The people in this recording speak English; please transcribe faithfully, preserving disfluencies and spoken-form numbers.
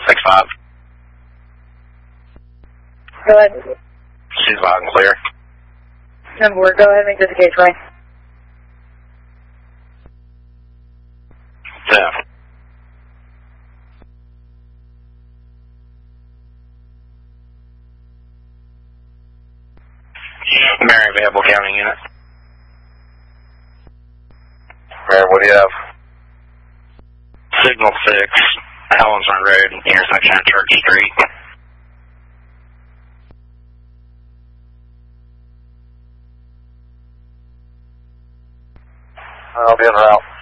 six five. Go ahead. She's loud and clear. Number four, go ahead and make this a gateway. Yeah. Maryville County unit. Mary, what do you have? Signal six, Helens Run Road, intersection of Church Street. I'll be en route.